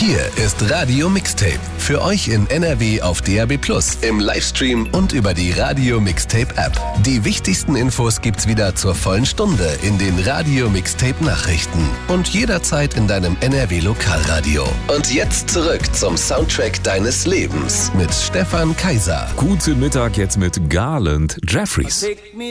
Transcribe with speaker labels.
Speaker 1: Hier ist Radio Mixtape. Für euch in NRW auf DAB+, im Livestream und über die Radio Mixtape App. Die wichtigsten Infos gibt's wieder zur vollen Stunde in den Radio Mixtape Nachrichten und jederzeit in deinem NRW Lokalradio. Und jetzt zurück zum Soundtrack deines Lebens mit Stefan Kaiser.
Speaker 2: Guten Mittag jetzt mit Garland Jeffries.